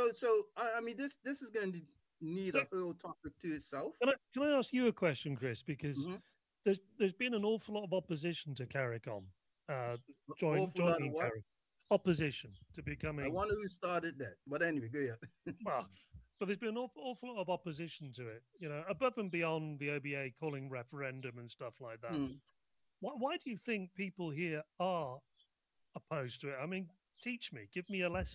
I mean, this is going to need So a whole topic to itself. can I ask you a question, Chris? Because Hmm. there's been an awful lot of opposition to CARICOM, Awful lot of joining what? CARICOM, opposition to I becoming wonder who started that. But anyway, go ahead. well, but there's been an awful lot of opposition to it. Above and beyond the OBA calling referendum and stuff like that. Hmm. Why do you think people here are opposed to it? I mean, teach me, give me a lesson.